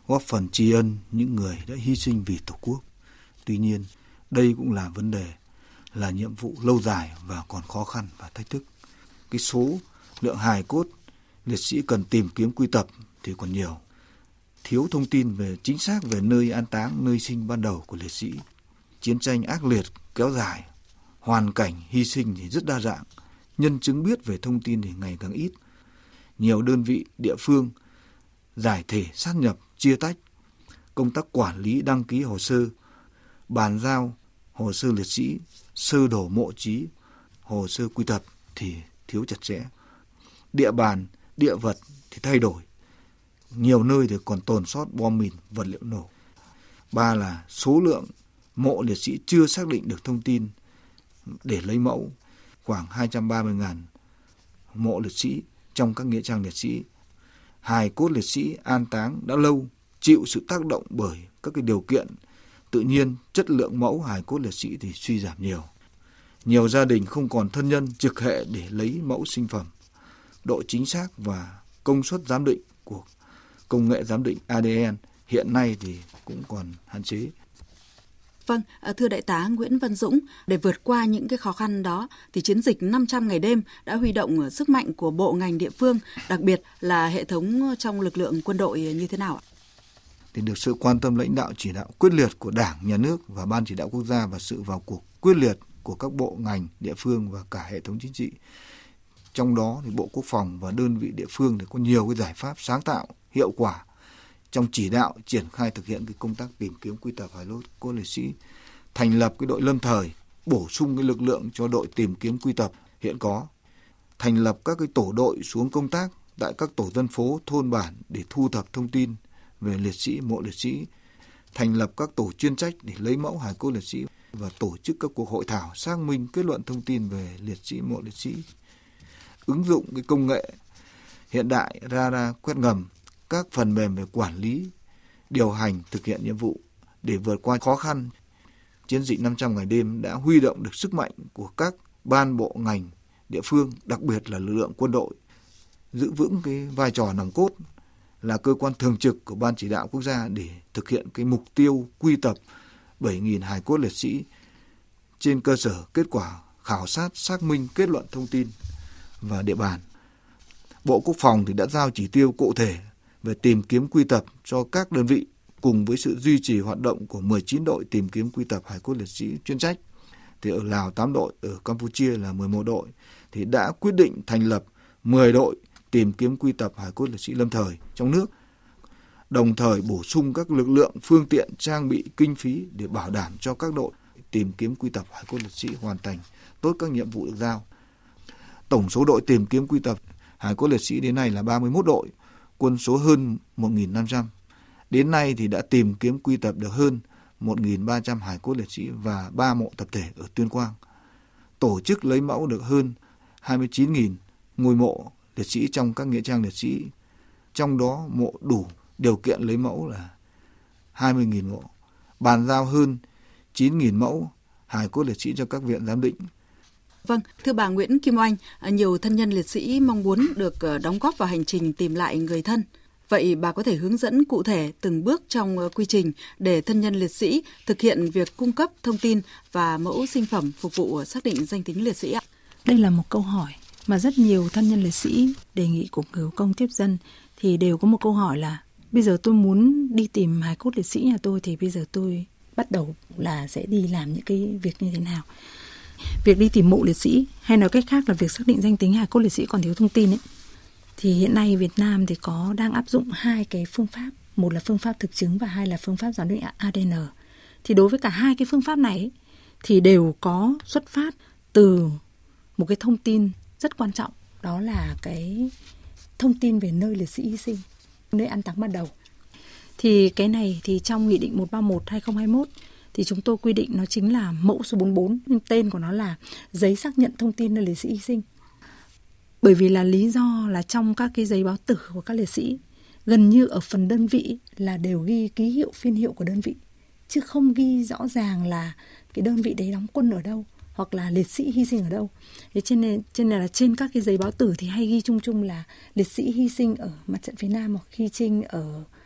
góp phần tri ân những người đã hy sinh vì Tổ quốc. Tuy nhiên, đây cũng là vấn đề, là nhiệm vụ lâu dài và còn khó khăn và thách thức. Cái số lượng hài cốt liệt sĩ cần tìm kiếm quy tập thì còn nhiều. Thiếu thông tin về chính xác về nơi an táng, nơi sinh ban đầu của liệt sĩ. Chiến tranh ác liệt kéo dài, hoàn cảnh hy sinh thì rất đa dạng, nhân chứng biết về thông tin thì ngày càng ít. Nhiều đơn vị địa phương giải thể, sát nhập, chia tách. Công tác quản lý đăng ký hồ sơ, bàn giao hồ sơ liệt sĩ, sơ đồ mộ chí, hồ sơ quy tập thì thiếu chặt chẽ. Địa bàn, địa vật thì thay đổi. Nhiều nơi thì còn tồn sót bom mìn, vật liệu nổ. 3 là số lượng mộ liệt sĩ chưa xác định được thông tin để lấy mẫu, khoảng 230.000 mộ liệt sĩ trong các nghĩa trang liệt sĩ. Hài cốt liệt sĩ an táng đã lâu, chịu sự tác động bởi các cái điều kiện tự nhiên, chất lượng mẫu hài cốt liệt sĩ thì suy giảm nhiều. Nhiều gia đình không còn thân nhân trực hệ để lấy mẫu sinh phẩm. Độ chính xác và công suất giám định của công nghệ giám định ADN hiện nay thì cũng còn hạn chế. Vâng, thưa Đại tá Nguyễn Văn Dũng, để vượt qua những cái khó khăn đó thì chiến dịch 500 ngày đêm đã huy động sức mạnh của bộ ngành địa phương, đặc biệt là hệ thống trong lực lượng quân đội như thế nào ạ? Thì được sự quan tâm lãnh đạo chỉ đạo quyết liệt của Đảng, Nhà nước và Ban Chỉ đạo Quốc gia và sự vào cuộc quyết liệt của các bộ ngành địa phương và cả hệ thống chính trị. Trong đó thì Bộ Quốc phòng và đơn vị địa phương thì có nhiều cái giải pháp sáng tạo, hiệu quả trong chỉ đạo triển khai thực hiện cái công tác tìm kiếm quy tập hài cốt liệt sĩ, thành lập cái đội lâm thời, bổ sung cái lực lượng cho đội tìm kiếm quy tập hiện có, thành lập các cái tổ đội xuống công tác tại các tổ dân phố, thôn bản để thu thập thông tin về liệt sĩ, mộ liệt sĩ, thành lập các tổ chuyên trách để lấy mẫu hài cốt liệt sĩ và tổ chức các cuộc hội thảo xác minh kết luận thông tin về liệt sĩ, mộ liệt sĩ, ứng dụng cái công nghệ hiện đại, radar, quét ngầm, các phần mềm về quản lý, điều hành, thực hiện nhiệm vụ để vượt qua khó khăn. Chiến dịch 500 ngày đêm đã huy động được sức mạnh của các ban bộ ngành địa phương, đặc biệt là lực lượng quân đội, giữ vững cái vai trò nòng cốt là cơ quan thường trực của Ban Chỉ đạo Quốc gia để thực hiện cái mục tiêu quy tập 7.000 hài cốt liệt sĩ trên cơ sở kết quả khảo sát, xác minh, kết luận thông tin và địa bàn. Bộ Quốc phòng thì đã giao chỉ tiêu cụ thể về tìm kiếm quy tập cho các đơn vị cùng với sự duy trì hoạt động của 19 đội tìm kiếm quy tập hài cốt liệt sĩ chuyên trách. Thì ở Lào 8 đội, ở Campuchia là 11 đội thì đã quyết định thành lập 10 đội tìm kiếm quy tập hài cốt liệt sĩ lâm thời trong nước, đồng thời bổ sung các lực lượng, phương tiện, trang bị, kinh phí để bảo đảm cho các đội tìm kiếm quy tập hài cốt liệt sĩ hoàn thành tốt các nhiệm vụ được giao. Tổng số đội tìm kiếm quy tập hài cốt liệt sĩ đến nay là 31 đội, quân số hơn 1.500. Đến nay thì đã tìm kiếm quy tập được hơn 1.300 hài cốt liệt sĩ và 3 mộ tập thể ở Tuyên Quang. Tổ chức lấy mẫu được hơn 29.000 ngôi mộ liệt sĩ trong các nghĩa trang liệt sĩ. Trong đó mộ đủ điều kiện lấy mẫu là 20.000 mộ. Bàn giao hơn 9.000 mẫu hài cốt liệt sĩ cho các viện giám định. Vâng, thưa bà Nguyễn Kim Oanh, nhiều thân nhân liệt sĩ mong muốn được đóng góp vào hành trình tìm lại người thân. Vậy bà có thể hướng dẫn cụ thể từng bước trong quy trình để thân nhân liệt sĩ thực hiện việc cung cấp thông tin và mẫu sinh phẩm phục vụ xác định danh tính liệt sĩ ạ? Đây là một câu hỏi mà rất nhiều thân nhân liệt sĩ đề nghị Cục Người có công tiếp dân thì đều có một câu hỏi là bây giờ tôi muốn đi tìm hài cốt liệt sĩ nhà tôi thì bây giờ tôi bắt đầu là sẽ đi làm những cái việc như thế nào? Việc đi tìm mộ liệt sĩ hay nói cách khác là việc xác định danh tính hài cốt liệt sĩ còn thiếu thông tin ấy. Thì hiện nay Việt Nam thì đang áp dụng 2 cái phương pháp, một là phương pháp thực chứng và 2 là phương pháp giám định ADN. Thì đối với cả 2 cái phương pháp này ấy, thì đều có xuất phát từ một cái thông tin rất quan trọng, đó là cái thông tin về nơi liệt sĩ hy sinh, nơi an táng ban đầu. Thì cái này thì trong Nghị định 131/2021 thì chúng tôi quy định nó chính là mẫu số 44, nhưng tên của nó là giấy xác nhận thông tin nơi liệt sĩ hy sinh. Bởi vì là lý do là trong các cái giấy báo tử của các liệt sĩ, gần như ở phần đơn vị là đều ghi ký hiệu, phiên hiệu của đơn vị, chứ không ghi rõ ràng là cái đơn vị đấy đóng quân ở đâu hoặc là liệt sĩ hy sinh ở đâu. Thế cho nên là trên các cái giấy báo tử thì hay ghi chung chung là liệt sĩ hy sinh ở mặt trận phía Nam hoặc hy sinh ở